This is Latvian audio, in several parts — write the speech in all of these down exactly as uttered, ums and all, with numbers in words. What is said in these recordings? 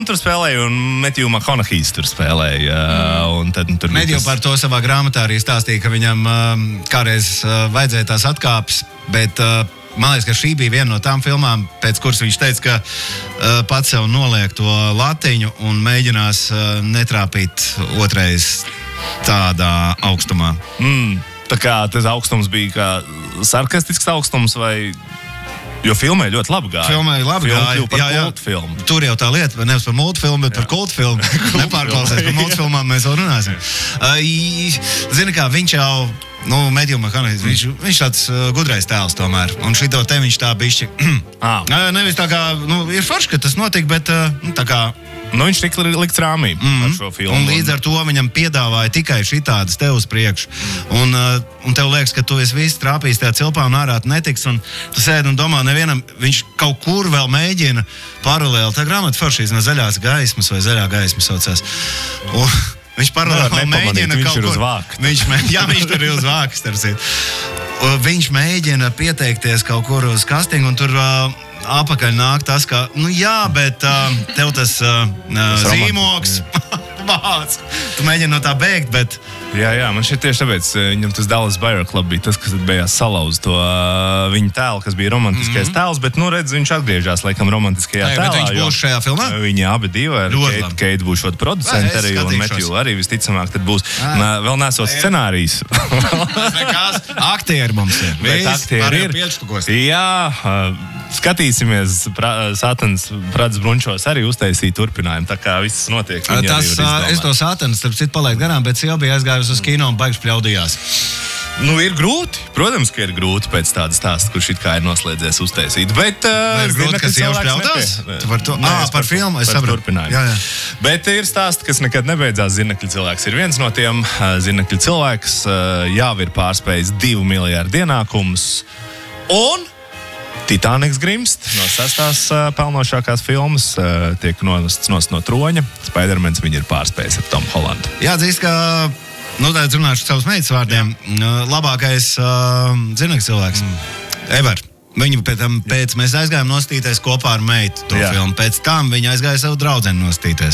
tur spēlēja, un Matthew McConaughey tur spēlēja. Mm. Un tad, tur Mediju tas... par to savā grāmatā arī stāstīja, ka viņam uh, kādreiz uh, vajadzēja tās atkāpes, bet uh, man liekas, ka šī bija viena no tām filmām, pēc kuras viņš teica, ka uh, pats sev noliek to latiņu un mēģinās uh, netrāpīt otrais tādā augstumā. Mm. Tā kā tas augstums bija kā sarkastisks augstums vai... Jo filmai ļoti labi gāja. Filmai labi gāja. Par jā, jā. Tur jau tā lieta, nevis par multfilmu, bet jā. Par kultfilmu. Nepārklausies, par multfilmām mēs vēl runāsim. Uh, zini kā, viņš jau, nu, Matthew McConaughey, viņš, viņš tāds uh, gudrais tēls tomēr. Un šito te viņš tā bišķi... ah. uh, nevis tā kā, nu, ir forši, ka tas notika, bet uh, nu, tā kā... Nu, viņš tika likts rāmī mm-hmm. ar šo filmu. Un līdz ar to viņam piedāvāja tikai šitādas tev uz priekšu. Un, uh, un tev liekas, ka tu esi viss trāpījis tajā cilpā un ārā netiks. Un tu sēdi un domā, nevienam viņš kaut kur vēl mēģina paralēli. Tā grāmata foršīs no zaļās gaismas vai zaļā gaisma saucās. Un viņš paralēli mēģina viņš kaut kur. Vāk. Viņš, jā, viņš tur ir uz vākas, starpsīt. Viņš mēģina pieteikties kaut kur uz castingu un tur... Uh, apakaļ nāk tas, ka, nu jā, bet uh, tev tas uh, zīmogs vāc. Tu mēģini no tā bēgt, bet... Jā, jā, man šeit tieši tāpēc viņam tas Dallas Buyer Club bija tas, kas beigās salauz to uh, viņa tēlu, kas bija romantiskais mm-hmm. tēls, bet, nu, redz, viņš atgriežās, laikam, romantiskajā Ai, tēlā. Bet viņš būs šajā filmā? Viņi abi divi, ar Keita Keit būs šot producenti arī, un Matthew arī visticamāk tad būs. Un, uh, vēl nesot scenārijs. Nekās, aktieri mums ir. Bet aktieri ir. Jā, uh, skatīsimies, pra, Sātans Prats Brunčos arī uztaisīja turpinājumu, tā kā viss notiek. Tas, es to Sātans, starp citu, paliek garām, bet jau bija aizgājusi uz kino un baigs pļaudījās. Nu, ir grūti. Protams, ka ir grūti pēc tāda stāsta, kurš it kā ir noslēdzies uztaisīt. Bet, uh, ir grūti, kas jau pļaudās? Par to? Nē, Ā, par filmu, es saprotu. Jā, jā. Bet ir stāsti, kas nekad nebeidzās. Zinekļa cilvēks ir viens no tiem. Zinekļa cilvēks jau ir pārspējis divu miljārdu ienākumus. Un Titaniks grimst no sestās uh, pelnošākās filmas, uh, tiek novests nost no troņa. Spidermans viņu ir pārspējis ar Tomu Holandu. Jāatzīst, ka, nu, tā runāšu savus meitas vārdiem, uh, labākais uh, zinekļa cilvēks. Mm. Ever. Viņu pēc, tam, pēc mēs aizgājām nostīties kopā ar meitu to Jā. Filmu. Pēc tam viņa aizgāja savu draudzeni nostīties.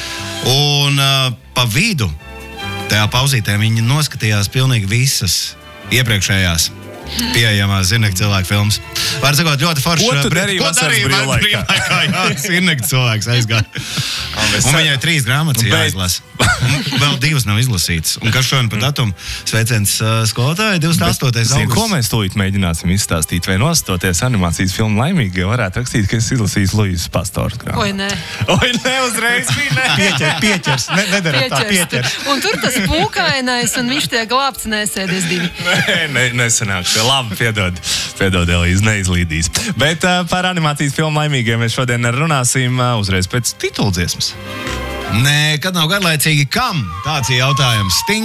Un uh, pa vidu, tajā pauzītē, viņa noskatījās pilnīgi visas iepriekšējās pieejamās zinekļa cilvēku filmas. Var sakot, ļoti forši. Ko tu darīji vasaras brīvlaikā? Jā, zinekļa cilvēks aizgāja. Un viņai trīs grāmatas jāizlasa. Vēl divas nav izlasītas. Un kas šodien par datumu? Sveiciens uh, skolotāji, divdesmit astotais augusts. Ko mēs tūlīt mēģināsim izstāstīt? Vai nostoties animācijas filmu Laimīgi, varētu rakstīt, ka es izlasīju Luisas Pastoras grāmatu? Oi, nē. Oi, nē, uzreiz bija, nē. Pieķer, pieķers. Ne, nedara tā, pieķers. Un tur tas pūkainais, un viņš tiek glābts, nesēdies divi. Nē, ne, nesanāk. Labi, piedod, piedod, Elīze, neizlīdīs. Bet uh, par animācijas filmu Laimīgiem mēs šodien runāsim uh, uzreiz pēc tituldziesmas. Nē, kad nav garlaicīgi, kam? Tāds ir jautājums. Sting